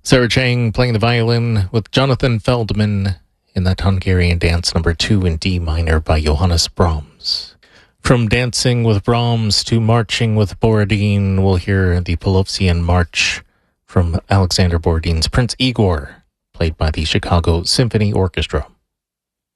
Sarah Chang playing the violin with Jonathan Feldman in that Hungarian dance number 2 in D minor by Johannes Brahms. From Dancing with Brahms to Marching with Borodin, we'll hear the Pelovsian March from Alexander Borodin's Prince Igor, played by the Chicago Symphony Orchestra.